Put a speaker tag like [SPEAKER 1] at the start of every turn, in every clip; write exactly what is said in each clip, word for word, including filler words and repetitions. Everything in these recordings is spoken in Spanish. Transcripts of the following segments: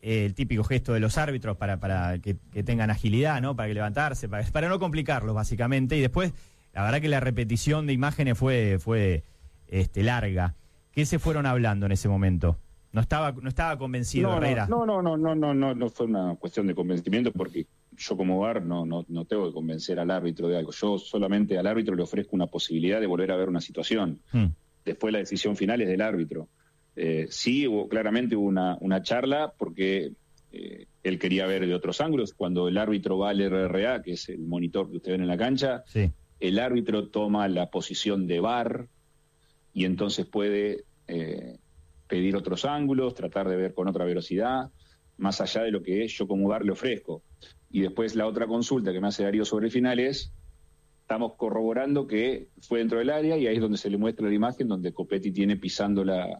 [SPEAKER 1] eh, el típico gesto de los árbitros para, para que, que tengan agilidad, ¿no? Para que levantarse, para, para no complicarlos, básicamente. Y después, la verdad que la repetición de imágenes fue, fue este, larga. ¿Qué se fueron hablando en ese momento? No estaba, no estaba convencido
[SPEAKER 2] no,
[SPEAKER 1] Herrera.
[SPEAKER 2] No, no, no, no, no, no, no fue una cuestión de convencimiento, porque yo como V A R no, no, no tengo que convencer al árbitro de algo. Yo solamente al árbitro le ofrezco una posibilidad de volver a ver una situación. Hmm. Después la decisión final es del árbitro. Eh, sí, hubo, claramente hubo una, una charla, porque eh, él quería ver de otros ángulos. Cuando el árbitro va al R R A, que es el monitor que ustedes ven en la cancha, sí. El árbitro toma la posición de V A R y entonces puede eh, pedir otros ángulos, tratar de ver con otra velocidad, más allá de lo que yo como V A R le ofrezco. Y después la otra consulta que me hace Darío sobre el final es, estamos corroborando que fue dentro del área, y ahí es donde se le muestra la imagen donde Copetti tiene pisando la,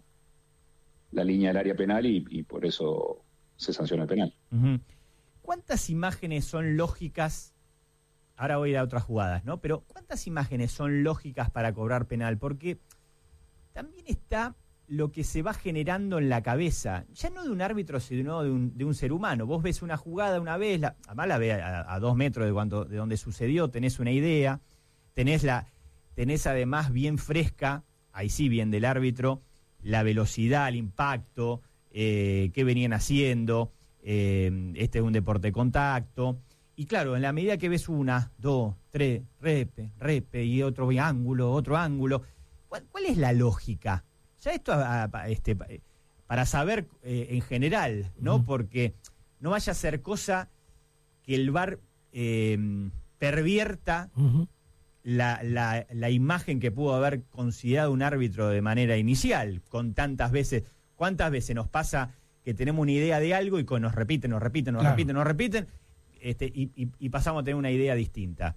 [SPEAKER 2] la línea del área penal y, y por eso se sanciona el penal.
[SPEAKER 1] Uh-huh. ¿Cuántas imágenes son lógicas? Ahora voy a ir a otras jugadas, ¿no? Pero ¿cuántas imágenes son lógicas para cobrar penal? Porque también está lo que se va generando en la cabeza, ya no de un árbitro, sino de un, de un ser humano. Vos ves una jugada una vez, la, además la ves a, a dos metros de, cuando, de donde sucedió, tenés una idea, tenés, la, tenés además bien fresca, ahí sí bien del árbitro, la velocidad, el impacto, eh, qué venían haciendo, eh, este es un deporte de contacto. Y claro, en la medida que ves una, dos, tres, repe, repe, y otro ángulo, otro ángulo, ¿cuál, cuál es la lógica? Ya esto a, a, este, para saber eh, en general, ¿no? Uh-huh. Porque no vaya a ser cosa que el V A R eh, pervierta uh-huh. la, la, la imagen que pudo haber considerado un árbitro de manera inicial, con tantas veces. ¿Cuántas veces nos pasa que tenemos una idea de algo y con, nos repiten, nos repiten, nos claro. repiten, nos repiten, este, y, y, y pasamos a tener una idea distinta?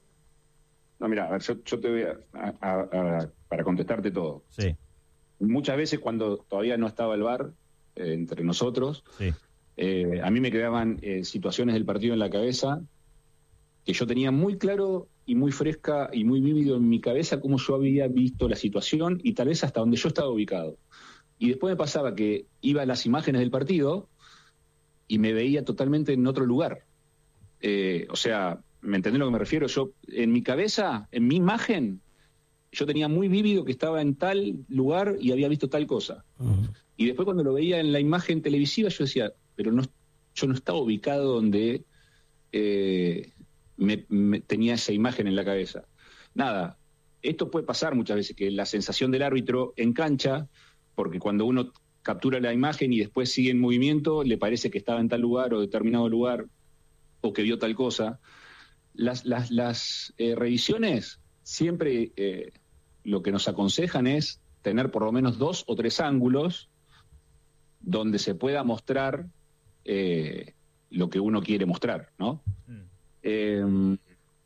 [SPEAKER 2] No, mira, a ver, yo, yo te voy a, a, a, a para contestarte todo.
[SPEAKER 1] Sí.
[SPEAKER 2] Muchas veces cuando todavía no estaba el V A R eh, entre nosotros, sí. eh, a mí me quedaban eh, situaciones del partido en la cabeza que yo tenía muy claro y muy fresca y muy vívido en mi cabeza cómo yo había visto la situación y tal vez hasta donde yo estaba ubicado. Y después me pasaba que iba a las imágenes del partido y me veía totalmente en otro lugar. Eh, o sea, ¿me entendés a lo que me refiero? Yo, en mi cabeza, en mi imagen, yo tenía muy vívido que estaba en tal lugar y había visto tal cosa. Uh-huh. Y después cuando lo veía en la imagen televisiva yo decía, pero no, yo no estaba ubicado donde eh, me, me tenía esa imagen en la cabeza. Nada, esto puede pasar muchas veces, que la sensación del árbitro en cancha, porque cuando uno captura la imagen y después sigue en movimiento, le parece que estaba en tal lugar o determinado lugar, o que vio tal cosa. Las, las, las eh, revisiones siempre eh, lo que nos aconsejan es tener por lo menos dos o tres ángulos donde se pueda mostrar eh, lo que uno quiere mostrar, ¿no? Mm. Eh,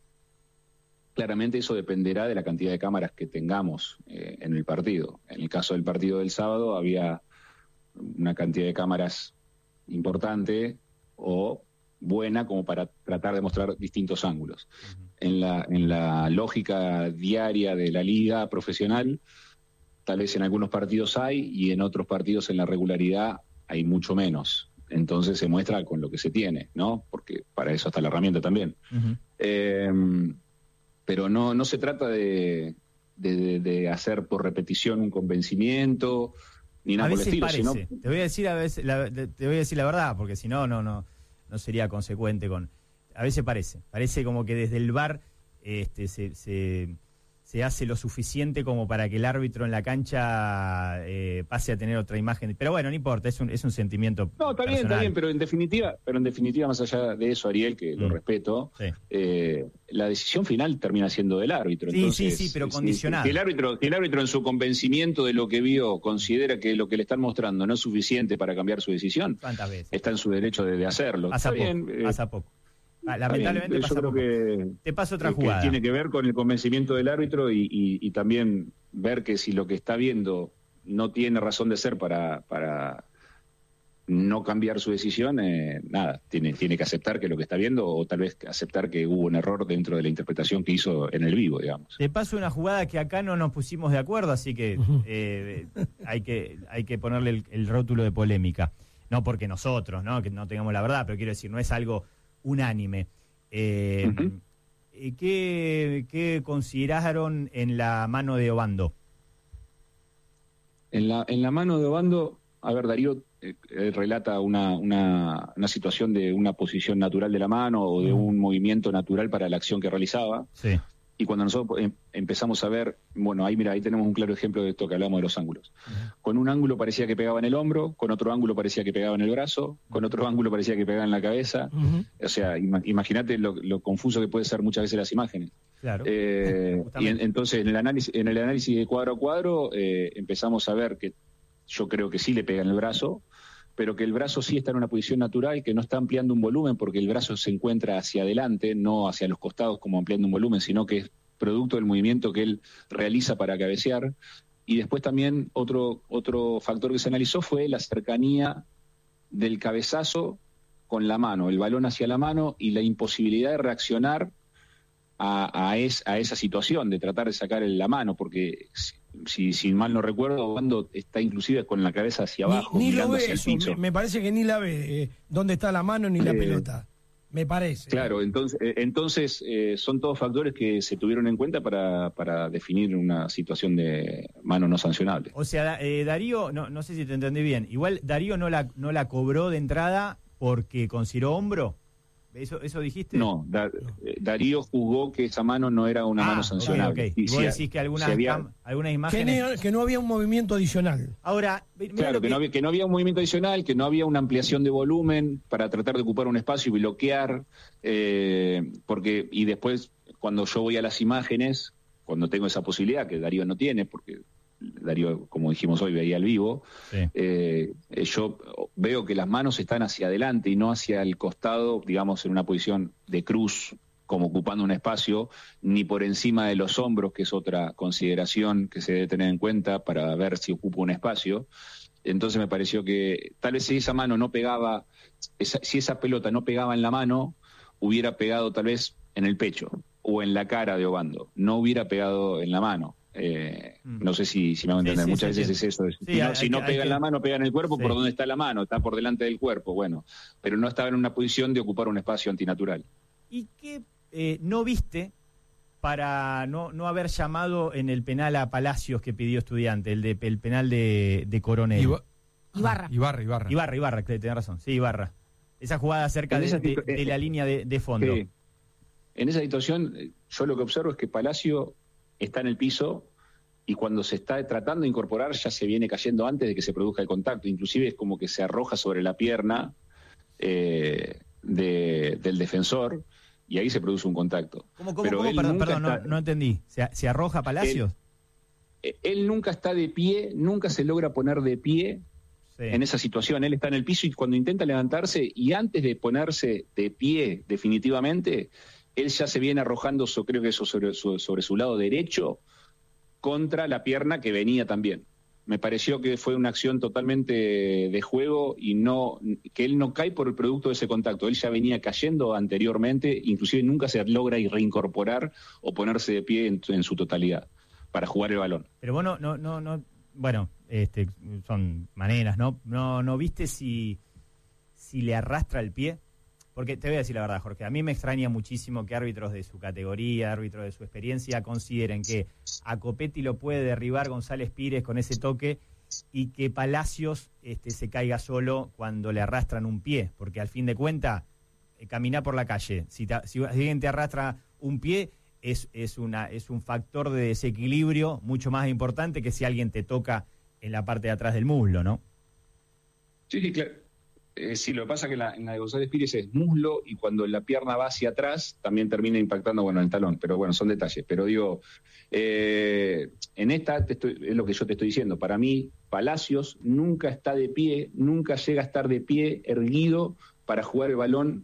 [SPEAKER 2] claramente eso dependerá de la cantidad de cámaras que tengamos eh, en el partido. En el caso del partido del sábado había una cantidad de cámaras importante o buena como para tratar de mostrar distintos ángulos. Uh-huh. En la, en la lógica diaria de la liga profesional, tal vez en algunos partidos hay y en otros partidos en la regularidad hay mucho menos. Entonces se muestra con lo que se tiene, ¿no? Porque para eso está la herramienta también. Uh-huh. Eh, pero no, no se trata de, de, de hacer por repetición un convencimiento ni nada por el estilo.
[SPEAKER 1] Parece.
[SPEAKER 2] Sino...
[SPEAKER 1] Te voy a decir a veces la, te voy a decir la verdad, porque si no, no, no. no sería consecuente con... A veces parece, parece como que desde el V A R este, se, se, se hace lo suficiente como para que el árbitro en la cancha eh, pase a tener otra imagen. Pero bueno, no importa, es un, es un sentimiento
[SPEAKER 2] No, está
[SPEAKER 1] personal.
[SPEAKER 2] bien, está bien, pero en definitiva, pero en definitiva, más allá de eso, Ariel, que mm. lo respeto, sí. eh, la decisión final termina siendo del árbitro.
[SPEAKER 1] Sí,
[SPEAKER 2] Entonces,
[SPEAKER 1] sí, sí, pero
[SPEAKER 2] si,
[SPEAKER 1] condicionado.
[SPEAKER 2] Si el, árbitro, si el árbitro en su convencimiento de lo que vio considera que lo que le están mostrando no es suficiente para cambiar su decisión,
[SPEAKER 1] ¿cuántas veces?
[SPEAKER 2] Está en su derecho de, de hacerlo.
[SPEAKER 1] Pasa
[SPEAKER 2] está
[SPEAKER 1] poco,
[SPEAKER 2] bien, eh,
[SPEAKER 1] pasa poco. Ah, lamentablemente
[SPEAKER 2] yo
[SPEAKER 1] pasa
[SPEAKER 2] creo
[SPEAKER 1] poco.
[SPEAKER 2] Que,
[SPEAKER 1] Te paso otra
[SPEAKER 2] que
[SPEAKER 1] jugada.
[SPEAKER 2] Tiene que ver con el convencimiento del árbitro y, y, y también ver que si lo que está viendo no tiene razón de ser para, para no cambiar su decisión, eh, nada, tiene, tiene que aceptar que lo que está viendo, o tal vez aceptar que hubo un error dentro de la interpretación que hizo en el vivo, digamos.
[SPEAKER 1] Te paso una jugada que acá no nos pusimos de acuerdo, así que uh-huh. eh, hay que hay que ponerle el, el rótulo de polémica. no porque nosotros, ¿no? Que no tengamos la verdad, pero quiero decir, no es algo unánime. Eh, uh-huh. ¿qué, ¿Qué consideraron en la mano de Obando?
[SPEAKER 2] En la, en la mano de Obando, a ver, Darío eh, eh, relata una, una, una situación de una posición natural de la mano o de un movimiento natural para la acción que realizaba.
[SPEAKER 1] Sí.
[SPEAKER 2] Y cuando nosotros em, empezamos a ver, bueno, ahí mira, ahí tenemos un claro ejemplo de esto que hablamos de los ángulos. Uh-huh. Con un ángulo parecía que pegaba en el hombro, con otro ángulo parecía que pegaba en el brazo, con otro ángulo parecía que pegaba en la cabeza. Uh-huh. O sea, ima- imagínate lo, lo confuso que puede ser muchas veces las imágenes.
[SPEAKER 1] Claro.
[SPEAKER 2] Eh, y en, entonces en el análisis, en el análisis de cuadro a cuadro eh, empezamos a ver que yo creo que sí le pega en el brazo, pero que el brazo sí está en una posición natural, que no está ampliando un volumen porque el brazo se encuentra hacia adelante, no hacia los costados como ampliando un volumen, sino que es producto del movimiento que él realiza para cabecear. Y después también otro, otro factor que se analizó fue la cercanía del cabezazo con la mano, el balón hacia la mano y la imposibilidad de reaccionar a, a, es, a esa situación, de tratar de sacar la mano, porque si, si mal no recuerdo, Obando está inclusive con la cabeza hacia abajo,
[SPEAKER 3] ni, ni
[SPEAKER 2] mirando
[SPEAKER 3] lo ve
[SPEAKER 2] hacia
[SPEAKER 3] eso,
[SPEAKER 2] el piso.
[SPEAKER 3] Me, me parece que ni la ve, eh, dónde está la mano ni la
[SPEAKER 2] eh,
[SPEAKER 3] pelota. Me parece.
[SPEAKER 2] Claro, entonces, eh, entonces eh, son todos factores que se tuvieron en cuenta para, para definir una situación de mano no sancionable.
[SPEAKER 1] O sea, eh, Darío, no, no sé si te entendí bien, igual Darío no la, no la cobró de entrada porque consideró hombro. ¿Eso, eso dijiste?
[SPEAKER 2] No, da, eh, Darío juzgó que esa mano no era una
[SPEAKER 1] ah,
[SPEAKER 2] mano sancionable.
[SPEAKER 1] Okay, okay. Y, y vos decís que algunas, si había, cam, algunas imágenes...
[SPEAKER 3] Que, ne, que no había un movimiento adicional.
[SPEAKER 1] Ahora,
[SPEAKER 2] claro, que, que, no había, que no había un movimiento adicional, que no había una ampliación de volumen para tratar de ocupar un espacio y bloquear, eh, porque y después, cuando yo voy a las imágenes, cuando tengo esa posibilidad, que Darío no tiene, porque Darío, como dijimos hoy, veía al vivo, sí. eh, yo veo que las manos están hacia adelante y no hacia el costado, digamos, en una posición de cruz, como ocupando un espacio, ni por encima de los hombros, que es otra consideración que se debe tener en cuenta para ver si ocupa un espacio. Entonces me pareció que tal vez si esa mano no pegaba, esa, si esa pelota no pegaba en la mano, hubiera pegado tal vez en el pecho o en la cara de Obando, no hubiera pegado en la mano. Eh, mm. No sé si, si me van a entender, sí, sí, muchas sí, veces sí. es eso. Sí, si no, hay, si no hay, pega hay, en la mano, pega en el cuerpo, ¿por dónde está la mano? Está por delante del cuerpo, bueno, pero no estaba en una posición de ocupar un espacio antinatural.
[SPEAKER 1] ¿Y qué eh, no viste para no, no haber llamado en el penal a Palacios que pidió Estudiante, el, de, el penal de, de Coronel?
[SPEAKER 4] Iba,
[SPEAKER 5] Ibarra.
[SPEAKER 4] Ah, Ibarra, Ibarra.
[SPEAKER 1] Ibarra, Ibarra, tenés razón, sí, Ibarra. Esa jugada cerca de, de, de la línea de, de fondo.
[SPEAKER 2] Sí. En esa situación, yo lo que observo es que Palacio está en el piso y cuando se está tratando de incorporar ya se viene cayendo antes de que se produzca el contacto. Inclusive es como que se arroja sobre la pierna eh, de, del defensor y ahí se produce un contacto.
[SPEAKER 1] ¿Cómo, cómo, Pero cómo? Perdón, perdón está, no, no entendí. ¿Se, ¿Se arroja Palacios?
[SPEAKER 2] Él, él nunca está de pie, nunca se logra poner de pie sí. en esa situación. Él está en el piso y cuando intenta levantarse y antes de ponerse de pie definitivamente, él ya se viene arrojando, so, creo que eso sobre, sobre, sobre su lado derecho, contra la pierna que venía también. Me pareció que fue una acción totalmente de juego y no que él no cae por el producto de ese contacto. Él ya venía cayendo anteriormente, inclusive nunca se logra reincorporar o ponerse de pie en, en su totalidad para jugar el balón.
[SPEAKER 1] Pero bueno, no, no, no, bueno, este, son maneras, ¿no? No, no viste si, si le arrastra el pie. Porque te voy a decir la verdad, Jorge, a mí me extraña muchísimo que árbitros de su categoría, árbitros de su experiencia, consideren que a Copetti lo puede derribar González Pires con ese toque y que Palacios este, se caiga solo cuando le arrastran un pie. Porque al fin de cuentas, eh, caminar por la calle, si, te, si alguien te arrastra un pie, es, es, una, es un factor de desequilibrio mucho más importante que si alguien te toca en la parte de atrás del muslo, ¿no?
[SPEAKER 2] Sí, sí, claro. Eh, sí, lo que pasa es que la, en la de González Pires es muslo y cuando la pierna va hacia atrás también termina impactando, bueno, el talón, pero bueno, son detalles. Pero digo, eh, en esta te estoy, es lo que yo te estoy diciendo, para mí Palacios nunca está de pie, nunca llega a estar de pie erguido para jugar el balón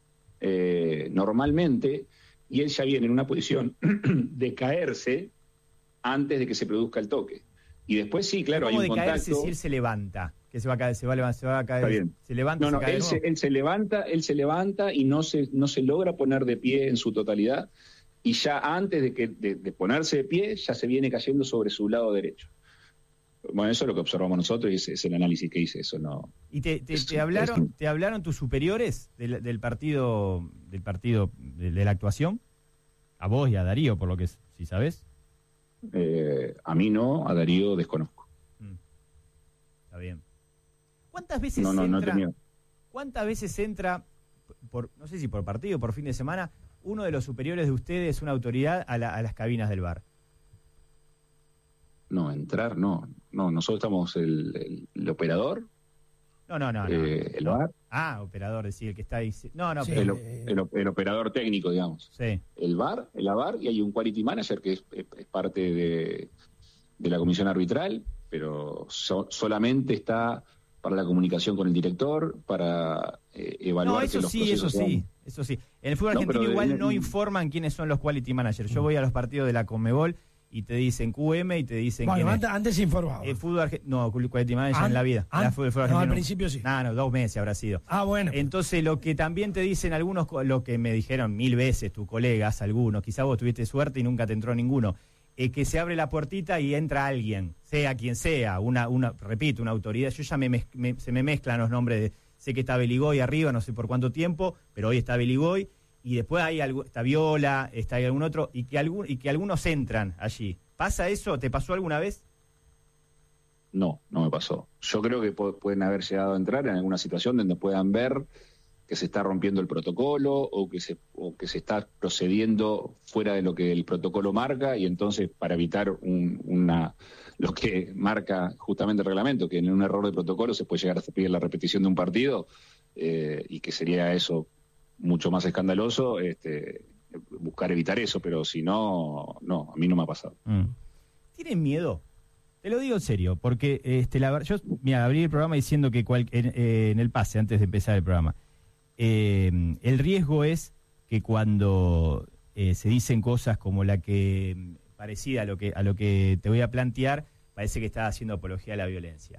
[SPEAKER 2] eh, normalmente y él ya viene en una posición de caerse antes de que se produzca el toque. Y después sí, claro, hay un
[SPEAKER 1] de
[SPEAKER 2] contacto.
[SPEAKER 1] Caerse si él se levanta? Que se va a caer, se va a levantar, se va a caer, se levanta,
[SPEAKER 2] no, no,
[SPEAKER 1] se cae
[SPEAKER 2] él, se, él se levanta, él se levanta y no se, no se logra poner de pie en su totalidad y ya antes de que de, de ponerse de pie ya se viene cayendo sobre su lado derecho. bueno, eso es lo que observamos nosotros y es, es el análisis que hice, eso no.
[SPEAKER 1] ¿Y te, te,
[SPEAKER 2] es,
[SPEAKER 1] te hablaron
[SPEAKER 2] es,
[SPEAKER 1] te hablaron tus superiores del, del partido del partido de, de la actuación? A vos y a Darío, por lo que si sabés.
[SPEAKER 2] Eh, a mí no, a Darío desconozco.
[SPEAKER 1] Mm. Está bien. ¿Cuántas veces
[SPEAKER 2] no, no,
[SPEAKER 1] entra?
[SPEAKER 2] No
[SPEAKER 1] ¿Cuántas veces entra por no sé si por partido, por fin de semana, uno de los superiores de ustedes, una autoridad a, la, a las cabinas del bar?
[SPEAKER 2] No, entrar no. No, nosotros estamos el, el, el operador.
[SPEAKER 1] No, no, no.
[SPEAKER 2] Eh,
[SPEAKER 1] no.
[SPEAKER 2] El bar.
[SPEAKER 1] Ah, operador, sí, el que está ahí. No, no,
[SPEAKER 2] Sí,
[SPEAKER 1] pero...
[SPEAKER 2] el, el, el operador técnico, digamos.
[SPEAKER 1] Sí.
[SPEAKER 2] El bar, el A V A R, y hay un quality manager que es, es, es parte de, de la comisión arbitral, pero so, solamente está para la comunicación con el director, para eh, evaluar.
[SPEAKER 1] No, eso
[SPEAKER 2] que los
[SPEAKER 1] sí, eso
[SPEAKER 2] sean...
[SPEAKER 1] sí, eso sí. En el fútbol
[SPEAKER 2] no,
[SPEAKER 1] argentino igual
[SPEAKER 2] en...
[SPEAKER 1] no informan quiénes son los quality managers. Yo voy a los partidos de la Conmebol y te dicen Q M y te dicen...
[SPEAKER 3] Bueno, antes,
[SPEAKER 1] es.
[SPEAKER 3] antes se informaba.
[SPEAKER 1] El fútbol argentino... No, quality manager
[SPEAKER 3] An,
[SPEAKER 1] en la vida.
[SPEAKER 3] An,
[SPEAKER 1] la fútbol, fútbol
[SPEAKER 3] no,
[SPEAKER 1] argentino,
[SPEAKER 3] al principio sí.
[SPEAKER 1] No, no, dos meses habrá sido.
[SPEAKER 3] Ah, bueno.
[SPEAKER 1] Entonces, lo que también te dicen algunos, lo que me dijeron mil veces tus colegas, algunos, quizá vos tuviste suerte y nunca te entró ninguno, es que se abre la puertita y entra alguien, sea quien sea, una, una repito, una autoridad. Yo ya me, me se me mezclan los nombres de... Sé que está Beligoy arriba, no sé por cuánto tiempo, pero hoy está Beligoy, y después hay algo, está Viola, está algún otro, y que, algún, y que algunos entran allí. ¿Pasa eso? ¿Te pasó alguna vez?
[SPEAKER 2] No, no me pasó. Yo creo que po- pueden haber llegado a entrar en alguna situación donde puedan ver que se está rompiendo el protocolo o que se o que se está procediendo fuera de lo que el protocolo marca, y entonces para evitar un, una lo que marca justamente el reglamento, que en un error de protocolo se puede llegar a pedir la repetición de un partido, eh, y que sería eso mucho más escandaloso, este, buscar evitar eso, pero si no, no, a mí no me ha pasado.
[SPEAKER 1] Mm. ¿Tienen miedo? Te lo digo en serio, porque este, la, yo mira, abrí el programa diciendo que cual, en, eh, en el pase, antes de empezar el programa, eh, el riesgo es que cuando eh, se dicen cosas como la que, parecida a lo que, a lo que te voy a plantear, parece que estás haciendo apología a la violencia.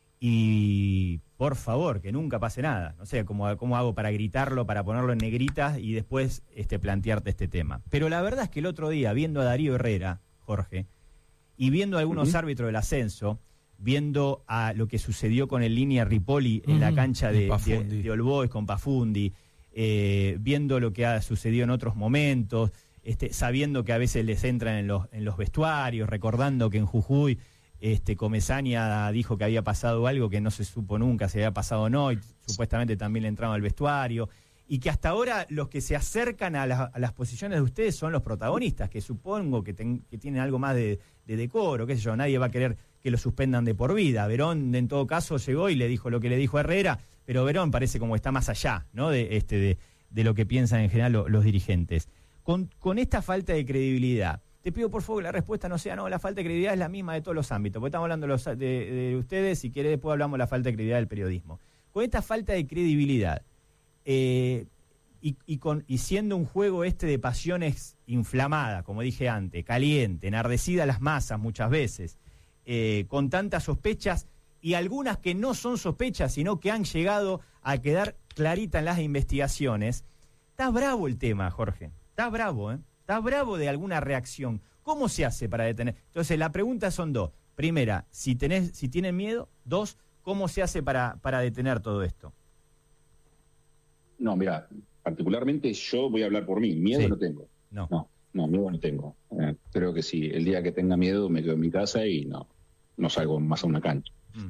[SPEAKER 1] Y por favor, que nunca pase nada. No sé cómo, cómo hago para gritarlo, para ponerlo en negritas y después este, plantearte este tema. Pero la verdad es que el otro día, viendo a Darío Herrera, Jorge, y viendo a algunos uh-huh. árbitros del ascenso, viendo a lo que sucedió con el Línea Ripoli en uh-huh. la cancha de, de, de All Boys con Pafundi, eh, viendo lo que ha sucedido en otros momentos, este, sabiendo que a veces les entran en los, en los vestuarios, recordando que en Jujuy este, Comesaña dijo que había pasado algo que no se supo nunca si había pasado o no, y supuestamente también le entraban al vestuario, y que hasta ahora los que se acercan a, la, a las posiciones de ustedes son los protagonistas, que supongo que, ten, que tienen algo más de, de decoro, qué sé yo, nadie va a querer que lo suspendan de por vida. Verón, en todo caso, llegó y le dijo lo que le dijo a Herrera, pero Verón parece como está más allá, ¿no? de, este, de, de lo que piensan en general lo, los dirigentes. Con, con esta falta de credibilidad, te pido por favor que la respuesta no sea no, la falta de credibilidad es la misma de todos los ámbitos, porque estamos hablando de, los, de, de ustedes, si querés después hablamos de la falta de credibilidad del periodismo. Con esta falta de credibilidad, eh, y, y, con, y siendo un juego este de pasiones inflamada, como dije antes, caliente, enardecida las masas muchas veces, eh, con tantas sospechas y algunas que no son sospechas, sino que han llegado a quedar clarita en las investigaciones, está bravo el tema, Jorge, está bravo, ¿eh? Está bravo de alguna reacción. ¿Cómo se hace para detener? Entonces, la pregunta son dos. Primera, si tenés, si tienen miedo. Dos, ¿cómo se hace para, para detener todo esto?
[SPEAKER 2] No, mira, particularmente yo voy a hablar por mí. Miedo
[SPEAKER 1] sí.
[SPEAKER 2] no tengo.
[SPEAKER 1] No.
[SPEAKER 2] No, no, miedo no tengo. Eh, creo que sí. El día que tenga miedo me quedo en mi casa y no, no salgo más a una cancha. Mm.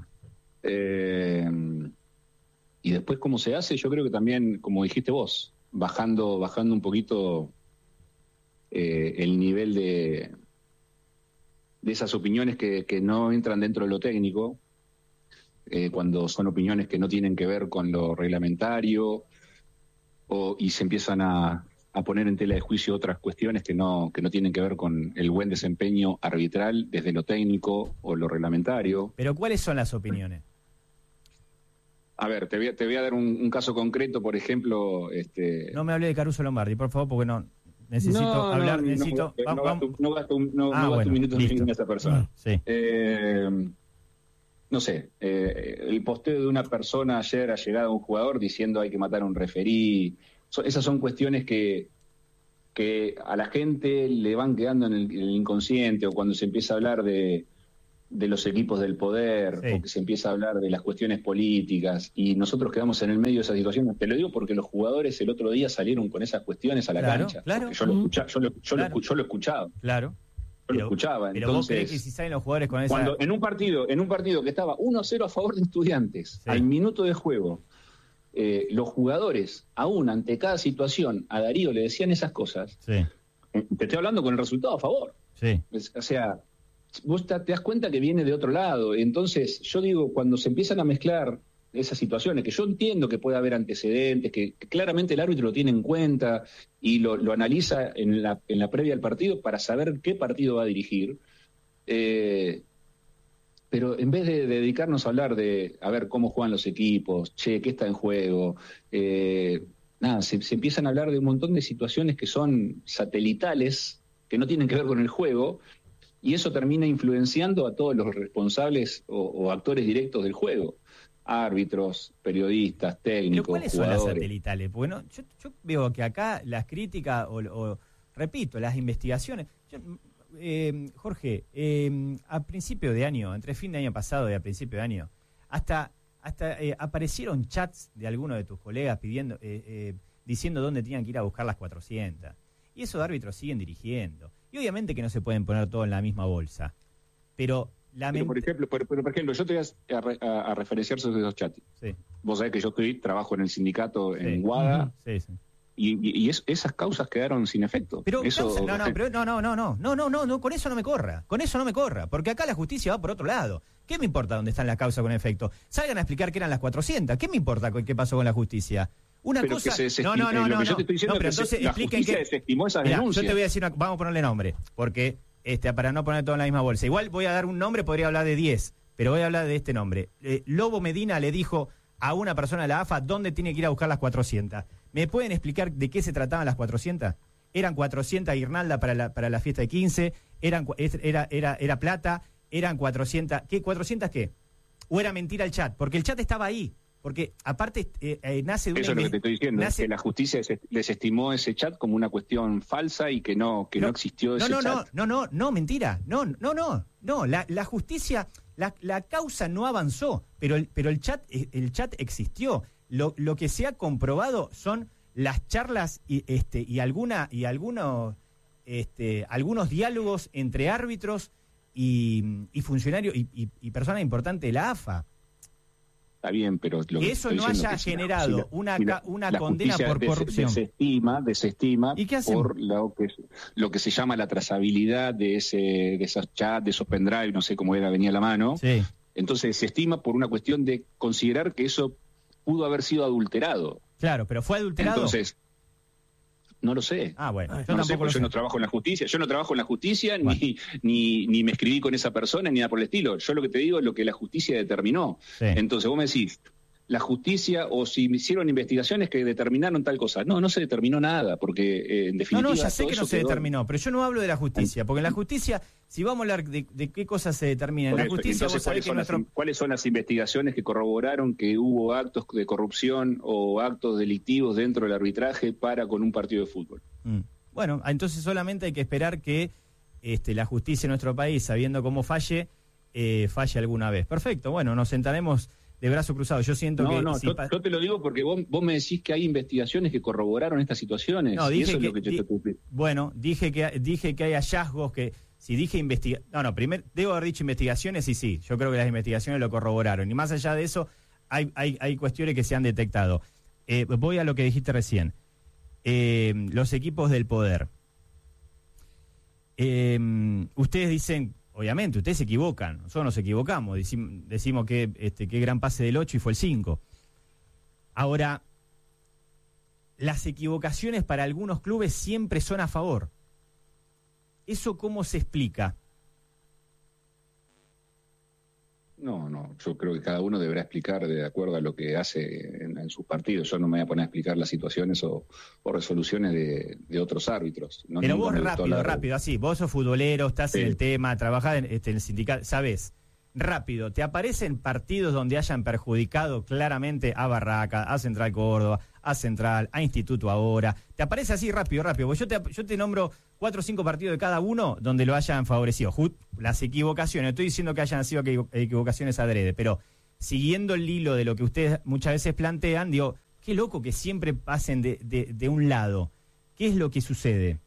[SPEAKER 2] Eh, y después, ¿cómo se hace? Yo creo que también, como dijiste vos, bajando, bajando un poquito... Eh, el nivel de, de esas opiniones que, que no entran dentro de lo técnico, eh, cuando son opiniones que no tienen que ver con lo reglamentario, o, y se empiezan a, a poner en tela de juicio otras cuestiones que no, que no tienen que ver con el buen desempeño arbitral desde lo técnico o lo reglamentario.
[SPEAKER 1] ¿Pero cuáles son las opiniones?
[SPEAKER 2] A ver, te voy a, te voy a dar un, un caso concreto, por ejemplo... este
[SPEAKER 1] No me hable de Caruso Lombardi, por favor, porque no... Necesito no, hablar,
[SPEAKER 2] no,
[SPEAKER 1] necesito...
[SPEAKER 2] No, no, gasto, no gasto, no,
[SPEAKER 1] ah,
[SPEAKER 2] no gasto
[SPEAKER 1] bueno,
[SPEAKER 2] un minuto en esa persona.
[SPEAKER 1] Sí.
[SPEAKER 2] Eh, no sé, eh, el posteo de una persona ayer ha llegado a un jugador diciendo hay que matar a un referí. So, esas son cuestiones que, que a la gente le van quedando en el, en el inconsciente, o cuando se empieza a hablar de, de los equipos del poder,
[SPEAKER 1] sí.
[SPEAKER 2] o que se empieza a hablar de las cuestiones políticas, y nosotros quedamos en el medio de esas situaciones. Te lo digo porque los jugadores el otro día salieron con esas cuestiones a la
[SPEAKER 1] claro,
[SPEAKER 2] cancha.
[SPEAKER 1] Claro.
[SPEAKER 2] Yo lo, escucha, yo, lo, yo,
[SPEAKER 1] claro.
[SPEAKER 2] lo, yo lo escuchaba.
[SPEAKER 1] Claro.
[SPEAKER 2] Yo
[SPEAKER 1] Pero,
[SPEAKER 2] lo escuchaba.
[SPEAKER 1] Pero
[SPEAKER 2] Entonces,
[SPEAKER 1] vos creés que si salen los jugadores con esa...
[SPEAKER 2] Cuando en un partido, en un partido que estaba uno a cero a favor de Estudiantes, sí. al minuto de juego, eh, los jugadores, aún ante cada situación, a Darío le decían esas cosas,
[SPEAKER 1] sí.
[SPEAKER 2] te estoy hablando con el resultado a favor.
[SPEAKER 1] Sí.
[SPEAKER 2] O sea, vos te das cuenta que viene de otro lado. Entonces, yo digo, cuando se empiezan a mezclar esas situaciones, que yo entiendo que puede haber antecedentes, que, que claramente el árbitro lo tiene en cuenta y lo, lo analiza en la, en la previa al partido para saber qué partido va a dirigir, eh, pero en vez de, de dedicarnos a hablar de a ver cómo juegan los equipos, che, qué está en juego, eh, nada, se, se empiezan a hablar de un montón de situaciones que son satelitales, que no tienen que ver con el juego, y eso termina influenciando a todos los responsables o, o actores directos del juego. Árbitros, periodistas, técnicos,
[SPEAKER 1] ¿Pero cuáles
[SPEAKER 2] jugadores.
[SPEAKER 1] son las satelitales? Bueno, yo, yo veo que acá las críticas, o, o repito, las investigaciones... Yo, eh, Jorge, eh, a principio de año, entre fin de año pasado y a principio de año, hasta, hasta eh, aparecieron chats de algunos de tus colegas pidiendo, eh, eh, diciendo dónde tenían que ir a buscar las cuatrocientas. Y esos árbitros siguen dirigiendo. Y obviamente que no se pueden poner todo en la misma bolsa. Pero...
[SPEAKER 2] Pero por ejemplo, por, por ejemplo, yo te voy a, a, a referenciar sobre esos chats.
[SPEAKER 1] Sí.
[SPEAKER 2] Vos sabés que yo estoy, trabajo en el sindicato
[SPEAKER 1] sí.
[SPEAKER 2] en Guada,
[SPEAKER 1] uh-huh. sí, sí.
[SPEAKER 2] y, y, y es, esas causas quedaron sin efecto.
[SPEAKER 1] Pero
[SPEAKER 2] eso,
[SPEAKER 1] causa, no, no, pero no, no, no, no, no, no, no, no, con eso no me corra, con eso no me corra, porque acá la justicia va por otro lado. ¿Qué me importa dónde están las causas con efecto? Salgan a explicar que eran las cuatrocientas. ¿Qué me importa qué pasó con la justicia? Una
[SPEAKER 2] pero
[SPEAKER 1] cosa,
[SPEAKER 2] que se
[SPEAKER 1] no, no, no, no,
[SPEAKER 2] yo te estoy diciendo
[SPEAKER 1] no, pero
[SPEAKER 2] que
[SPEAKER 1] entonces
[SPEAKER 2] se, la
[SPEAKER 1] expliquen
[SPEAKER 2] justicia
[SPEAKER 1] que
[SPEAKER 2] desestimó esas
[SPEAKER 1] mirá,
[SPEAKER 2] denuncias.
[SPEAKER 1] yo te voy a decir una, vamos a ponerle nombre, porque este para no poner todo en la misma bolsa. Igual voy a dar un nombre, podría hablar de diez, pero voy a hablar de este nombre. Eh, Lobo Medina le dijo a una persona de la A F A dónde tiene que ir a buscar las cuatrocientas. ¿Me pueden explicar de qué se trataban las cuatrocientas? Eran cuatrocientas guirnalda para la para la fiesta de quince, eran era era era plata, eran cuatrocientas, ¿qué cuatrocientas qué? ¿O era mentira el chat? Porque el chat estaba ahí. Porque aparte eh, eh, nace de una...
[SPEAKER 2] Eso es lo que te estoy diciendo, nace... que la justicia desestimó ese chat como una cuestión falsa y que no que no, no existió ese
[SPEAKER 1] no, no,
[SPEAKER 2] chat.
[SPEAKER 1] No, no, no, no, mentira. No, no, no, no. La, la justicia, la, la causa no avanzó, pero el, pero el chat, el chat existió. Lo, lo que se ha comprobado son las charlas y este y alguna y algunos este algunos diálogos entre árbitros y, y funcionarios y, y, y personas importantes de la A F A.
[SPEAKER 2] Está bien, pero lo
[SPEAKER 1] que eso no haya generado
[SPEAKER 2] si la,
[SPEAKER 1] una,
[SPEAKER 2] si la,
[SPEAKER 1] una
[SPEAKER 2] la
[SPEAKER 1] condena por
[SPEAKER 2] des,
[SPEAKER 1] corrupción.
[SPEAKER 2] Desestima, desestima
[SPEAKER 1] ¿Y qué
[SPEAKER 2] por lo que, lo que se llama la trazabilidad de ese de esos chats, de esos pendrive, no sé cómo era, venía a la mano.
[SPEAKER 1] Sí.
[SPEAKER 2] Entonces se estima por una cuestión de considerar que eso pudo haber sido adulterado.
[SPEAKER 1] Claro, pero ¿fue adulterado?
[SPEAKER 2] Entonces, no lo sé.
[SPEAKER 1] Ah, bueno.
[SPEAKER 2] Yo no sé, porque yo no trabajo en la justicia. Yo no trabajo en la justicia, bueno. ni, ni, ni me escribí con esa persona, ni nada por el estilo. Yo lo que te digo es lo que la justicia determinó. Sí. Entonces vos me decís, la justicia, o si hicieron investigaciones que determinaron tal cosa. No, no se determinó nada, porque eh, en definitiva...
[SPEAKER 1] No, no, ya sé que no se
[SPEAKER 2] quedó...
[SPEAKER 1] determinó, pero yo no hablo de la justicia, porque en la justicia, si vamos a hablar de, de qué cosas se determinan, en la justicia
[SPEAKER 2] Entonces,
[SPEAKER 1] vos sabés que
[SPEAKER 2] son
[SPEAKER 1] nuestro...
[SPEAKER 2] las, ¿cuáles son las investigaciones que corroboraron que hubo actos de corrupción o actos delictivos dentro del arbitraje para con un partido de fútbol?
[SPEAKER 1] Mm. Bueno, entonces solamente hay que esperar que este, la justicia en nuestro país, sabiendo cómo falle, eh, falle alguna vez. Perfecto, bueno, nos sentaremos de brazo cruzado. Yo siento
[SPEAKER 2] no,
[SPEAKER 1] que...
[SPEAKER 2] No,
[SPEAKER 1] si
[SPEAKER 2] yo,
[SPEAKER 1] pa...
[SPEAKER 2] yo te lo digo porque vos, vos me decís que hay investigaciones que corroboraron estas situaciones.
[SPEAKER 1] No, dije
[SPEAKER 2] y eso
[SPEAKER 1] que,
[SPEAKER 2] es lo que yo
[SPEAKER 1] di...
[SPEAKER 2] te cumplí.
[SPEAKER 1] Bueno, dije que, dije que hay hallazgos que... Si dije investiga... No, no, primero, debo haber dicho investigaciones y sí, yo creo que las investigaciones lo corroboraron. Y más allá de eso, hay, hay, hay cuestiones que se han detectado. Eh, voy a lo que dijiste recién. Eh, los equipos del poder. Eh, ustedes dicen... Obviamente, ustedes se equivocan, nosotros nos equivocamos, decimos, decimos que este qué gran pase del ocho y fue el cinco. Ahora, las equivocaciones para algunos clubes siempre son a favor. ¿Eso cómo se explica?
[SPEAKER 2] No, no, yo creo que cada uno deberá explicar de acuerdo a lo que hace en, en sus partidos. Yo no me voy a poner a explicar las situaciones o, o resoluciones de, de otros árbitros. No,
[SPEAKER 1] Pero vos rápido, rápido, así, vos sos futbolero, estás sí. en el tema, trabajás en, este, en el sindicato, sabés, rápido, ¿te aparecen partidos donde hayan perjudicado claramente a Barraca, a Central Córdoba, a Central, a Instituto ahora? ¿Te aparece así rápido, rápido? Porque yo te, yo te nombro cuatro o cinco partidos de cada uno donde lo hayan favorecido. Las equivocaciones, estoy diciendo que hayan sido equivocaciones adrede, pero siguiendo el hilo de lo que ustedes muchas veces plantean, digo, qué loco que siempre pasen de, de, de un lado. ¿Qué es lo que sucede?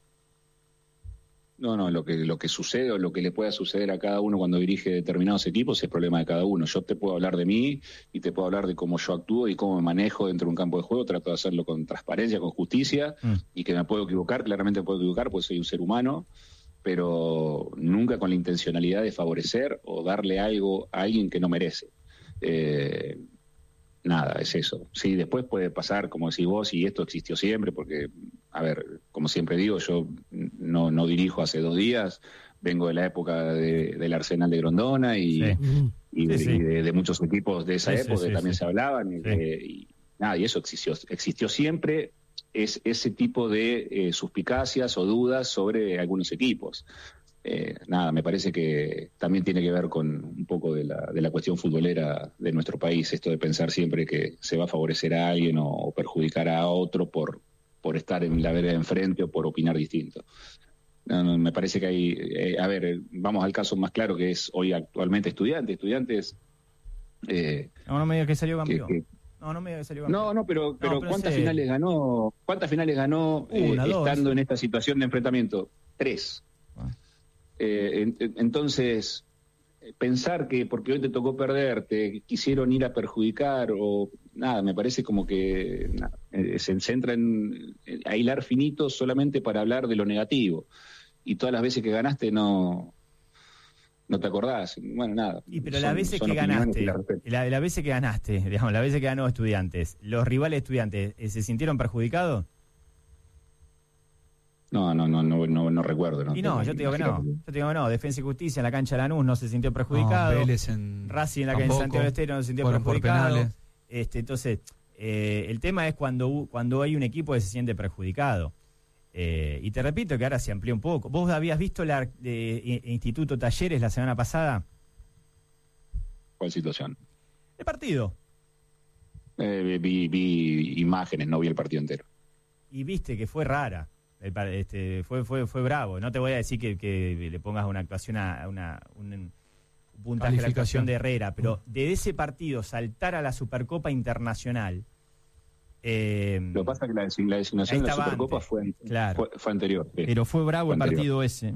[SPEAKER 2] No, no, lo que lo que sucede o lo que le pueda suceder a cada uno cuando dirige determinados equipos es problema de cada uno. Yo te puedo hablar de mí y te puedo hablar de cómo yo actúo y cómo me manejo dentro de un campo de juego. Trato de hacerlo con transparencia, con justicia, mm. y que me puedo equivocar, claramente me puedo equivocar porque soy un ser humano, pero nunca con la intencionalidad de favorecer o darle algo a alguien que no merece. Eh, nada, es eso. Sí, después puede pasar, como decís vos, y esto existió siempre, porque, a ver, como siempre digo, yo no, no dirijo hace dos días, vengo de la época de, del Arsenal de Grondona y, sí. y, de, sí, sí. y de, de muchos equipos de esa sí, época sí, que también sí. se hablaban, y, sí. eh, y nada, y eso existió, existió siempre, es ese tipo de eh, suspicacias o dudas sobre algunos equipos. Eh, nada, me parece que también tiene que ver con un poco de la, de la cuestión futbolera de nuestro país, esto de pensar siempre que se va a favorecer a alguien o, o perjudicar a otro por, por estar en la vereda de enfrente o por opinar distinto. No, no, me parece que hay, eh, a ver, vamos al caso más claro que es hoy actualmente Estudiantes, Estudiantes... Eh,
[SPEAKER 1] no, no me digas que salió campeón.
[SPEAKER 2] Que, que,
[SPEAKER 1] no, no me digas que salió campeón.
[SPEAKER 2] No, no, pero, pero,
[SPEAKER 1] no, pero
[SPEAKER 2] ¿cuántas
[SPEAKER 1] sé.
[SPEAKER 2] finales ganó? ¿Cuántas finales ganó eh,
[SPEAKER 1] Una,
[SPEAKER 2] estando
[SPEAKER 1] dos.
[SPEAKER 2] en esta situación de enfrentamiento? Tres. Ah. Eh, en, entonces, pensar que porque hoy te tocó perder, te quisieron ir a perjudicar o nada, me parece como que nada, eh, se centra en, en a hilar finito solamente para hablar de lo negativo. Y todas las veces que ganaste no no te acordás. Bueno, nada.
[SPEAKER 1] Y pero las veces que ganaste, las la veces que ganaste, digamos, las veces que ganó Estudiantes, ¿los rivales Estudiantes eh, se sintieron perjudicados?
[SPEAKER 2] No, no, no, no, no, no recuerdo. No,
[SPEAKER 1] y no, yo te digo que no. Yo te digo que no. Defensa y Justicia en la cancha de Lanús no se sintió perjudicado.
[SPEAKER 4] No, Vélez en...
[SPEAKER 1] Racing en la cancha de Santiago del Estero no se sintió perjudicado. Este, entonces, eh, el tema es cuando, cuando hay un equipo que se siente perjudicado. Eh, y te repito que ahora se amplió un poco. ¿Vos habías visto el eh, Instituto Talleres la semana pasada?
[SPEAKER 2] ¿Cuál situación?
[SPEAKER 1] El partido.
[SPEAKER 2] Eh, vi, vi imágenes, no vi el partido entero.
[SPEAKER 1] Y viste que fue rara. El, este, fue fue fue bravo. No te voy a decir que, que le pongas una actuación a una un, un puntaje de la actuación de Herrera, pero de ese partido saltar a la Supercopa Internacional. Eh,
[SPEAKER 2] Lo que pasa es que la, la designación de la Supercopa antes, fue,
[SPEAKER 1] claro.
[SPEAKER 2] fue, fue anterior. Sí.
[SPEAKER 1] Pero fue bravo fue el
[SPEAKER 2] anterior.
[SPEAKER 1] partido ese.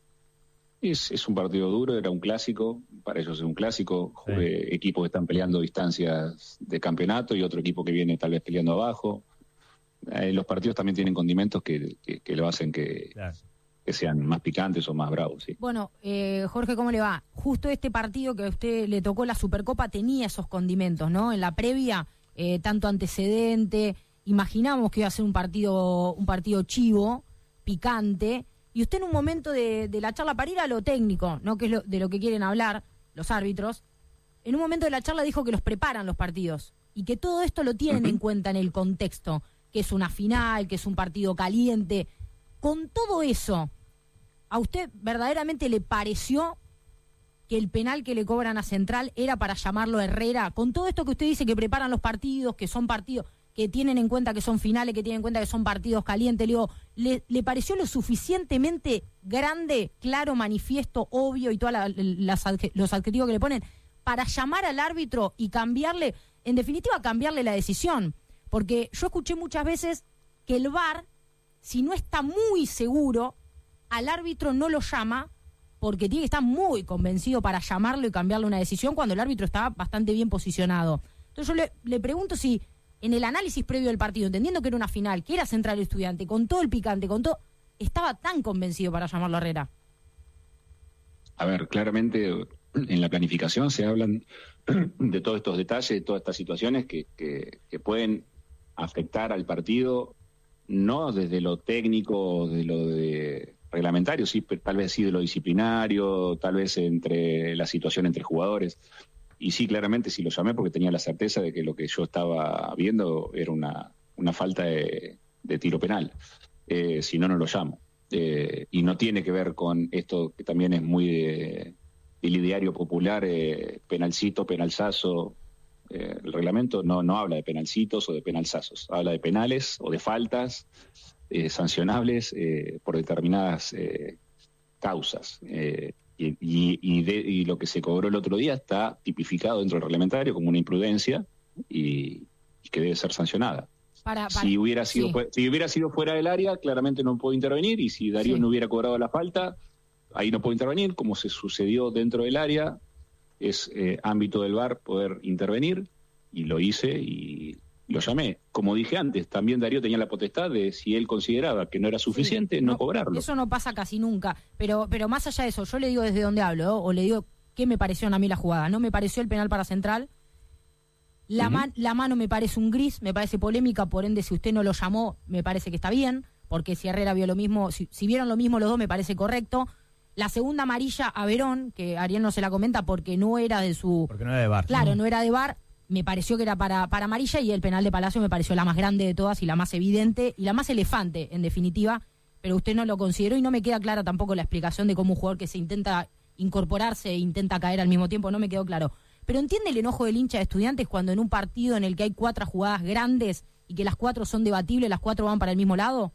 [SPEAKER 2] Es, es un partido duro, era un clásico, para ellos es un clásico. Sí. Eh, equipos que están peleando distancias de campeonato y otro equipo que viene tal vez peleando abajo. Eh, los partidos también tienen condimentos que, que, que lo hacen que, claro. que sean más picantes o más bravos. ¿Sí?
[SPEAKER 5] Bueno, eh, Jorge, ¿cómo le va? Justo este partido que a usted le tocó la Supercopa tenía esos condimentos, ¿no? En la previa, eh, tanto antecedente, imaginamos que iba a ser un partido, un partido chivo, picante, y usted en un momento de, de la charla, para ir a lo técnico, ¿no? Que es lo, de lo que quieren hablar los árbitros, en un momento de la charla dijo que los preparan los partidos y que todo esto lo tienen uh-huh. en cuenta en el contexto, que es una final, que es un partido caliente. Con todo eso, ¿a usted verdaderamente le pareció que el penal que le cobran a Central era para llamarlo a Herrera? Con todo esto que usted dice que preparan los partidos, que son partidos, que tienen en cuenta que son finales, que tienen en cuenta que son partidos calientes, le digo, ¿le, le pareció lo suficientemente grande, claro, manifiesto, obvio y todos la, los adjetivos que le ponen para llamar al árbitro y cambiarle, en definitiva, cambiarle la decisión? Porque yo escuché muchas veces que el V A R, si no está muy seguro, al árbitro no lo llama porque tiene que estar muy convencido para llamarlo y cambiarle una decisión cuando el árbitro está bastante bien posicionado. Entonces yo le, le pregunto si en el análisis previo del partido, entendiendo que era una final, que era Central Estudiante, con todo el picante, con todo, estaba tan convencido para llamarlo a Herrera.
[SPEAKER 2] A ver, claramente en la planificación se hablan de todos estos detalles, de todas estas situaciones que, que, que pueden afectar al partido, no desde lo técnico, de lo de reglamentario, sí, pero tal vez sí de lo disciplinario, tal vez entre la situación entre jugadores. Y sí, claramente sí lo llamé porque tenía la certeza de que lo que yo estaba viendo era una, una falta de, de tiro penal. Eh, si no, no lo llamo. Eh, y no tiene que ver con esto que también es muy de, el ideario popular, eh, penalcito, penalzazo. Eh, el reglamento no, no habla de penalcitos o de penalzazos, habla de penales o de faltas eh, sancionables eh, por determinadas eh, causas. Eh, y, y, y, de, y lo que se cobró el otro día está tipificado dentro del reglamentario como una imprudencia y, y que debe ser sancionada. Para, para, si hubiera sido sí. si hubiera sido fuera del área, claramente no puedo intervenir, y si Darío sí. no hubiera cobrado la falta, ahí no puedo intervenir. Como se sucedió dentro del área, es eh, ámbito del V A R poder intervenir, y lo hice y lo llamé. Como dije antes, también Darío tenía la potestad de, si él consideraba que no era suficiente, sí. no, no cobrarlo.
[SPEAKER 5] Eso no pasa casi nunca, pero pero más allá de eso, yo le digo desde dónde hablo, ¿no? O le digo qué me parecieron a mí la jugada. No me pareció el penal para Central. La, uh-huh. man, la mano me parece un gris, me parece polémica, por ende, si usted no lo llamó, me parece que está bien, porque si Herrera vio lo mismo, si, si vieron lo mismo los dos, me parece correcto. La segunda amarilla a Verón, que Ariel no se la comenta porque no era de su...
[SPEAKER 1] Porque no era de V A R.
[SPEAKER 5] Claro, no era de V A R, me pareció que era para, para amarilla, y el penal de Palacio me pareció la más grande de todas y la más evidente y la más elefante, en definitiva, pero usted no lo consideró y no me queda clara tampoco la explicación de cómo un jugador que se intenta incorporarse e intenta caer al mismo tiempo, no me quedó claro. Pero ¿entiende el enojo del hincha de Estudiantes cuando en un partido en el que hay cuatro jugadas grandes y que las cuatro son debatibles, las cuatro van para el mismo lado?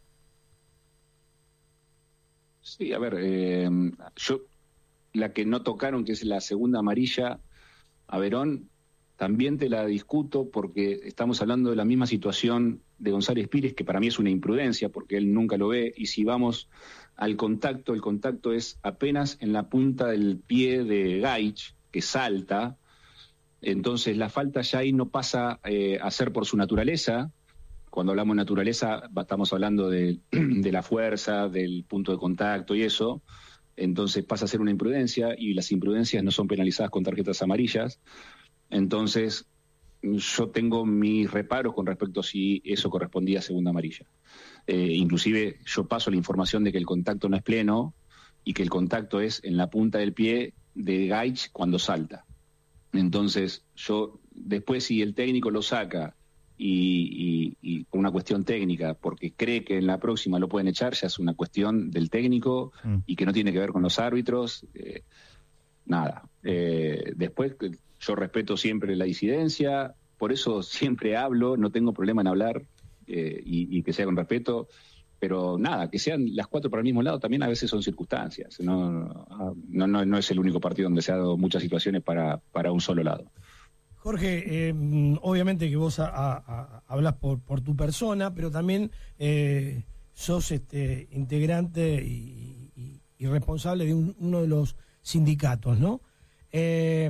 [SPEAKER 2] Sí, a ver, eh, yo la que no tocaron, que es la segunda amarilla a Verón, también te la discuto porque estamos hablando de la misma situación de González Pires, que para mí es una imprudencia porque él nunca lo ve, y si vamos al contacto, el contacto es apenas en la punta del pie de Gaich, que salta. Entonces la falta ya ahí no pasa eh, a ser por su naturaleza. Cuando hablamos de naturaleza estamos hablando de, de la fuerza, del punto de contacto y eso. Entonces pasa a ser una imprudencia, y las imprudencias no son penalizadas con tarjetas amarillas. Entonces yo tengo mis reparos con respecto a si eso correspondía a segunda amarilla. Eh, inclusive yo paso la información de que el contacto no es pleno y que el contacto es en la punta del pie de Gaich cuando salta. Entonces, yo después, si el técnico lo saca y, y, y por una cuestión técnica, porque cree que en la próxima lo pueden echar, ya es una cuestión del técnico mm. y que no tiene que ver con los árbitros, eh, nada. Eh, después, yo respeto siempre la disidencia, por eso siempre hablo, no tengo problema en hablar eh, y, y que sea con respeto. Pero nada, que sean las cuatro para el mismo lado también a veces son circunstancias. No, no, no, no es el único partido donde se han dado muchas situaciones para, para un solo lado.
[SPEAKER 3] Jorge, eh, obviamente que vos a, a, a, hablas por, por tu persona, pero también eh, sos este, integrante y, y, y responsable de un, uno de los sindicatos, ¿no? Eh,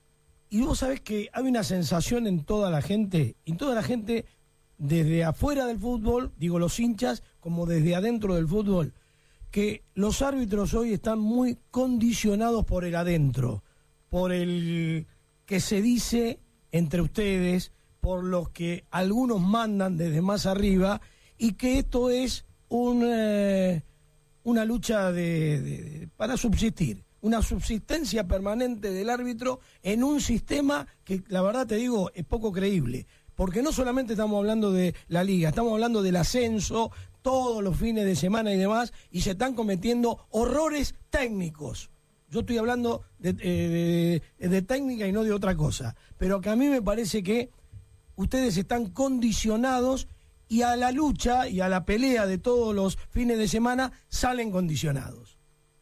[SPEAKER 3] y vos sabés que hay una sensación en toda la gente, y toda la gente desde afuera del fútbol, digo los hinchas, como desde adentro del fútbol, que los árbitros hoy están muy condicionados por el adentro, por el que se dice entre ustedes, por los que algunos mandan desde más arriba, y que esto es un, eh, una lucha de, de, de, para subsistir, una subsistencia permanente del árbitro en un sistema que, la verdad te digo, es poco creíble. Porque no solamente estamos hablando de la liga, estamos hablando del ascenso, todos los fines de semana y demás, y se están cometiendo horrores técnicos. Yo estoy hablando de, de, de, de técnica y no de otra cosa. Pero que a mí me parece que ustedes están condicionados, y a la lucha y a la pelea de todos los fines de semana salen condicionados.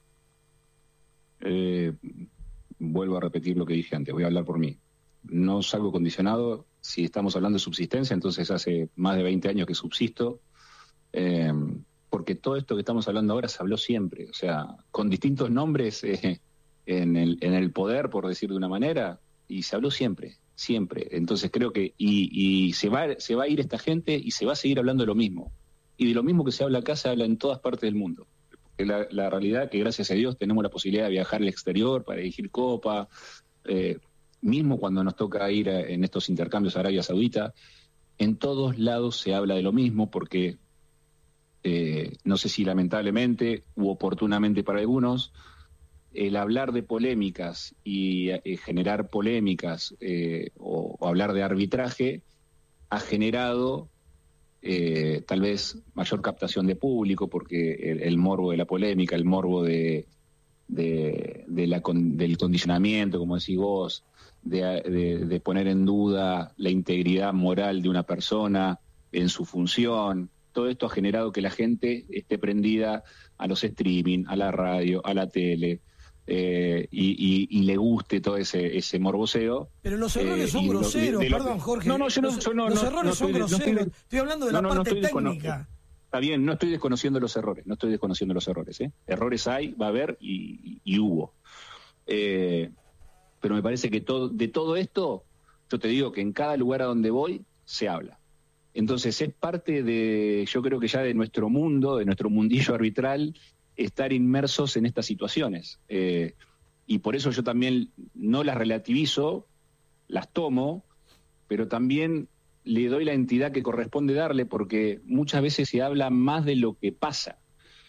[SPEAKER 2] Eh, vuelvo a repetir lo que dije antes, voy a hablar por mí. No salgo condicionado. Si estamos hablando de subsistencia, entonces hace más de veinte años que subsisto, eh, porque todo esto que estamos hablando ahora se habló siempre, o sea, con distintos nombres eh, en, el, en el poder, por decir de una manera, y se habló siempre, siempre. Entonces creo que, y, y se va, se va a ir esta gente y se va a seguir hablando de lo mismo. Y de lo mismo que se habla acá, se habla en todas partes del mundo. La, la realidad es que, gracias a Dios, tenemos la posibilidad de viajar al exterior para dirigir Copa, eh, mismo cuando nos toca ir a, en estos intercambios a Arabia Saudita, en todos lados se habla de lo mismo, porque eh, no sé si lamentablemente u oportunamente para algunos, el hablar de polémicas y eh, generar polémicas eh, o, o hablar de arbitraje ha generado eh, tal vez mayor captación de público, porque el, el morbo de la polémica, el morbo de de, de la, del condicionamiento, como decís vos, de, de, de poner en duda la integridad moral de una persona en su función. Todo esto ha generado que la gente esté prendida a los streaming, a la radio, a la tele, eh, y, y, y le guste todo ese, ese morboseo.
[SPEAKER 3] Pero los errores eh, son groseros, de, de perdón, Jorge.
[SPEAKER 2] No, no, yo no,
[SPEAKER 3] los,
[SPEAKER 2] yo no,
[SPEAKER 3] los
[SPEAKER 2] no,
[SPEAKER 3] errores
[SPEAKER 2] no
[SPEAKER 3] son
[SPEAKER 2] estoy,
[SPEAKER 3] groseros.
[SPEAKER 2] No estoy,
[SPEAKER 3] estoy hablando de
[SPEAKER 2] no,
[SPEAKER 3] la
[SPEAKER 2] no,
[SPEAKER 3] parte
[SPEAKER 2] no
[SPEAKER 3] técnica.
[SPEAKER 2] Está bien, no estoy desconociendo los errores, no estoy desconociendo los errores. ¿eh? Errores hay, va a haber y, y, y hubo. Eh, pero me parece que todo, de todo esto, yo te digo que en cada lugar a donde voy se habla. Entonces es parte de, yo creo que ya de nuestro mundo, de nuestro mundillo arbitral, estar inmersos en estas situaciones. Eh, y por eso yo también no las relativizo, las tomo, pero también le doy la entidad que corresponde darle, porque muchas veces se habla más de lo que pasa,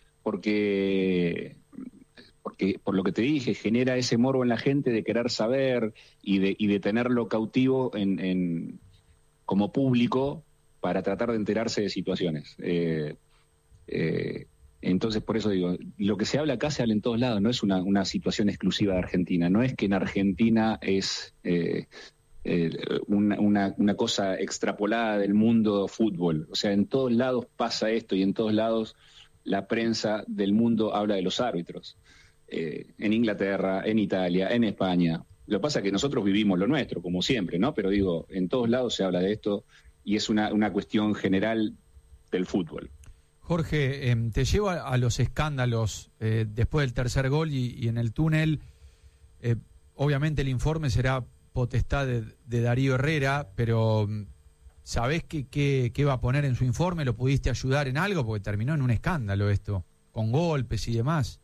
[SPEAKER 2] porque, porque por lo que te dije, genera ese morbo en la gente de querer saber y de, y de tenerlo cautivo en, en, como público para tratar de enterarse de situaciones. Eh, eh, entonces, por eso digo, lo que se habla acá se habla en todos lados, no es una, una situación exclusiva de Argentina, no es que en Argentina es... Eh, Eh, una, una, una cosa extrapolada del mundo fútbol. O sea, en todos lados pasa esto y en todos lados la prensa del mundo habla de los árbitros. Eh, en Inglaterra, en Italia, en España. Lo que pasa es que nosotros vivimos lo nuestro, como siempre, ¿no? Pero digo, en todos lados se habla de esto y es una, una cuestión general del fútbol.
[SPEAKER 4] Jorge, eh, te llevo a, a los escándalos eh, después del tercer gol y, y en el túnel. Eh, obviamente el informe será potestad de, de Darío Herrera, pero ¿sabés qué, qué, qué va a poner en su informe? ¿Lo pudiste ayudar en algo? Porque terminó en un escándalo esto, con golpes y demás.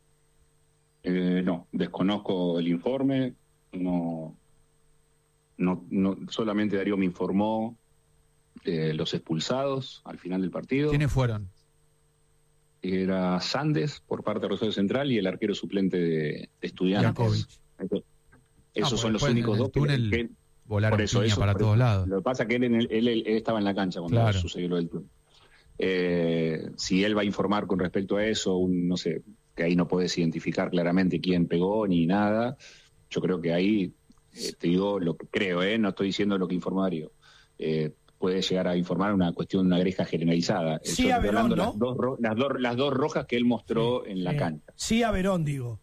[SPEAKER 2] Eh, no, desconozco el informe, no, no, no solamente Darío me informó de los expulsados al final del partido.
[SPEAKER 4] ¿Quiénes fueron?
[SPEAKER 2] Era Sandes por parte de Rosario Central y el arquero suplente de, de Estudiantes. Esos ah, son los únicos dos
[SPEAKER 4] túnel
[SPEAKER 2] que, que
[SPEAKER 4] volaron
[SPEAKER 2] por eso, eso,
[SPEAKER 4] para
[SPEAKER 2] por
[SPEAKER 4] todos
[SPEAKER 2] eso.
[SPEAKER 4] lados.
[SPEAKER 2] Lo que pasa es que él, él, él, él estaba en la cancha cuando
[SPEAKER 4] claro.
[SPEAKER 2] sucedió lo del túnel. Eh, si él va a informar con respecto a eso, un, no sé, que ahí no puedes identificar claramente quién pegó ni nada, yo creo que ahí, eh, te digo lo que creo, eh, no estoy diciendo lo que informó Darío, eh, puede llegar a informar una cuestión, una greja generalizada.
[SPEAKER 3] Sí, a Verón, ¿no?
[SPEAKER 2] Las dos, las, dos, las dos rojas que él mostró sí, en la
[SPEAKER 3] sí.
[SPEAKER 2] cancha.
[SPEAKER 3] Sí, a Verón, digo.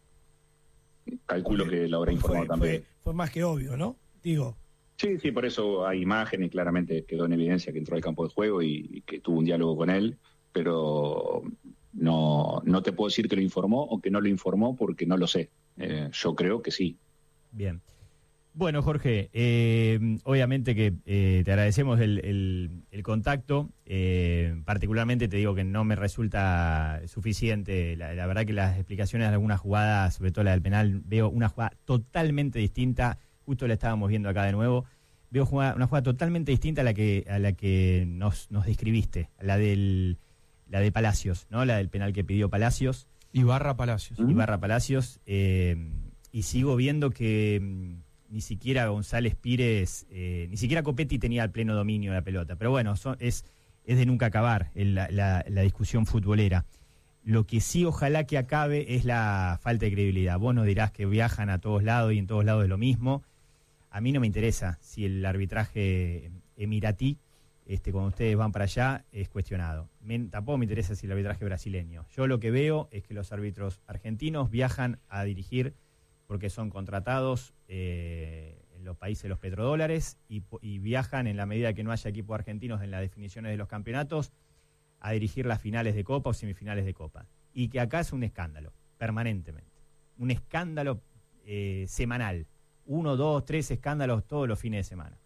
[SPEAKER 2] Calculo que lo habrá informado
[SPEAKER 3] fue,
[SPEAKER 2] también.
[SPEAKER 3] Fue, fue más que obvio, ¿no? Digo.
[SPEAKER 2] Sí, sí, por eso hay imágenes, claramente quedó en evidencia que entró al campo de juego y, y que tuvo un diálogo con él, pero no, no te puedo decir que lo informó o que no lo informó porque no lo sé. Eh, yo creo que sí.
[SPEAKER 1] Bien. Bueno, Jorge, eh, obviamente que eh, te agradecemos el, el, el contacto. Eh, particularmente te digo que no me resulta suficiente. La, la verdad que las explicaciones de algunas jugadas, sobre todo la del penal, veo una jugada totalmente distinta. Justo la estábamos viendo acá de nuevo. Veo jugada, una jugada totalmente distinta a la que a la que nos, nos describiste, la del la de Palacios, ¿no? La del penal que pidió Palacios.
[SPEAKER 4] Ibarra Palacios.
[SPEAKER 1] Ibarra Palacios. Eh, y sigo viendo que ni siquiera González Pires, eh, ni siquiera Copetti tenía el pleno dominio de la pelota. Pero bueno, son, es, es de nunca acabar el, la, la, la discusión futbolera. Lo que sí ojalá que acabe es la falta de credibilidad. Vos nos dirás que viajan a todos lados y en todos lados es lo mismo. A mí no me interesa si el arbitraje emiratí, este, cuando ustedes van para allá, es cuestionado. Me, tampoco me interesa si el arbitraje brasileño. Yo lo que veo es que los árbitros argentinos viajan a dirigir porque son contratados eh, en los países de los petrodólares y, y viajan en la medida que no haya equipos argentinos en las definiciones de los campeonatos a dirigir las finales de Copa o semifinales de Copa. Y que acá es un escándalo, permanentemente. Un escándalo eh, semanal. Uno, dos, tres escándalos todos los fines de semana.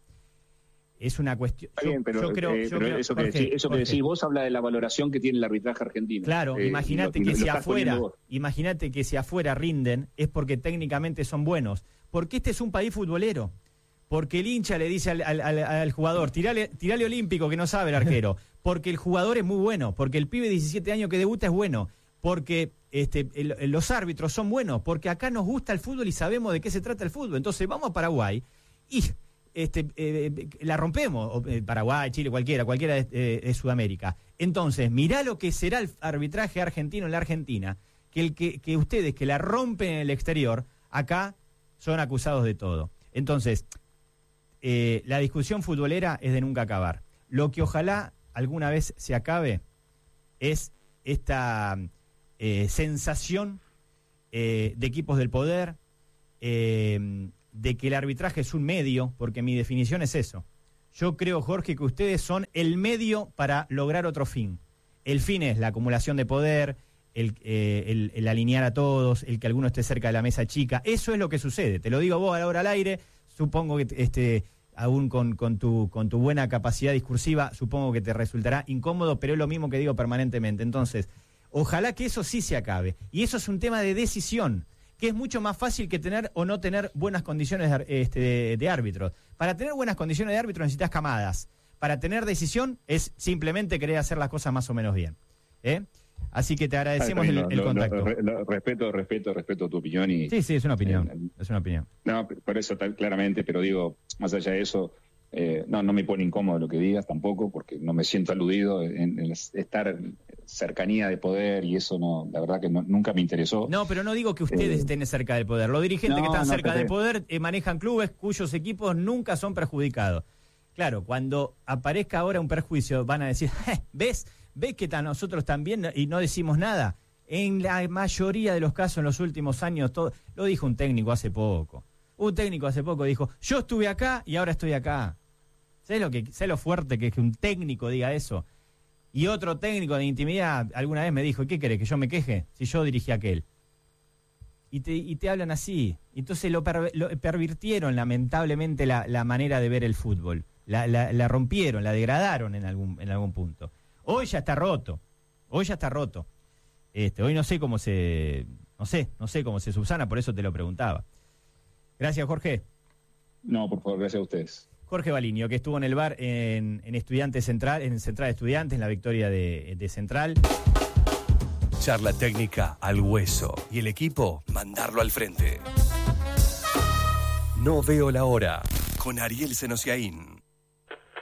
[SPEAKER 1] Es una cuestión...
[SPEAKER 2] Está bien, pero,
[SPEAKER 1] yo creo,
[SPEAKER 2] eh,
[SPEAKER 1] yo
[SPEAKER 2] pero
[SPEAKER 1] creo,
[SPEAKER 2] eso, que,
[SPEAKER 1] Jorge,
[SPEAKER 2] decís, eso que
[SPEAKER 1] Jorge.
[SPEAKER 2] decís vos habla de la valoración que tiene el arbitraje argentino.
[SPEAKER 1] Claro,
[SPEAKER 2] eh,
[SPEAKER 1] imagínate
[SPEAKER 2] y lo,
[SPEAKER 1] que
[SPEAKER 2] y lo,
[SPEAKER 1] si
[SPEAKER 2] lo
[SPEAKER 1] afuera, imagínate que si afuera rinden es porque técnicamente son buenos. Porque este es un país futbolero. Porque el hincha le dice al, al, al, al jugador, tirale, tirale olímpico que no sabe el arquero. Porque el jugador es muy bueno. Porque el pibe de diecisiete años que debuta es bueno. Porque este, el, el, los árbitros son buenos. Porque acá nos gusta el fútbol y sabemos de qué se trata el fútbol. Entonces vamos a Paraguay y... Este, eh, la rompemos, Paraguay, Chile, cualquiera, cualquiera de, eh, de Sudamérica. Entonces, mirá lo que será el arbitraje argentino en la Argentina, que que, el que, que ustedes que la rompen en el exterior, acá son acusados de todo. Entonces, eh, la discusión futbolera es de nunca acabar. Lo que ojalá alguna vez se acabe es esta eh, sensación eh, de equipos del poder, eh, de que el arbitraje es un medio, porque mi definición es eso. Yo creo, Jorge, que ustedes son el medio para lograr otro fin. El fin es la acumulación de poder, el, eh, el, el alinear a todos, el que alguno esté cerca de la mesa chica. Eso es lo que sucede. Te lo digo vos ahora al aire, supongo que este, aún con, con, tu, con tu buena capacidad discursiva, supongo que te resultará incómodo, pero es lo mismo que digo permanentemente. Entonces, ojalá que eso sí se acabe. Y eso es un tema de decisión, que es mucho más fácil que tener o no tener buenas condiciones de, este, de, de árbitros. Para tener buenas condiciones de árbitro necesitas camadas. Para tener decisión es simplemente querer hacer las cosas más o menos bien. ¿eh? Así que te agradecemos el, el contacto.
[SPEAKER 2] Lo, lo, respeto, respeto, respeto tu opinión. Y,
[SPEAKER 1] sí, sí, es una opinión. Eh, es una opinión.
[SPEAKER 2] No, por eso tal, claramente, pero digo, más allá de eso, eh, no, no me pone incómodo lo que digas tampoco, porque no me siento aludido en, en estar en cercanía de poder y eso no, la verdad que no, nunca me interesó.
[SPEAKER 1] No, pero no digo que ustedes eh, estén cerca del poder. Los dirigentes no, que están no, cerca del poder eh, manejan clubes cuyos equipos nunca son perjudicados. Claro, cuando aparezca ahora un perjuicio van a decir, eh, ¿ves? ¿Ves que ta, nosotros también y no decimos nada? En la mayoría de los casos en los últimos años, todo, lo dijo un técnico hace poco. Un técnico hace poco dijo, yo estuve acá y ahora estoy acá. ¿Sabes lo, que, ¿sabes lo fuerte que es que un técnico diga eso? Y otro técnico de intimidad alguna vez me dijo, ¿qué querés, que yo me queje? Si yo dirigí a aquel. Y te, y te hablan así. Entonces lo, per, lo pervirtieron lamentablemente la, la manera de ver el fútbol. La, la, la rompieron, la degradaron en algún, en algún punto. Hoy ya está roto. Hoy ya está roto. Este, hoy no sé cómo se... No sé, no sé cómo se subsana, por eso te lo preguntaba. Gracias, Jorge.
[SPEAKER 2] No, por favor, gracias a ustedes.
[SPEAKER 1] Jorge Balinio, que estuvo en el bar en, en Estudiantes Central, en Central Estudiantes, en la victoria de, de Central.
[SPEAKER 6] Charla técnica al hueso y el equipo mandarlo al frente. No veo la hora con Ariel Senosiaín.